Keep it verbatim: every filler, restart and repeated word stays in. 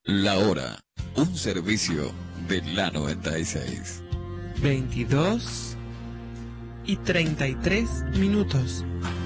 La hora, un servicio de la noventa y seis. veintidós y treinta y tres minutos.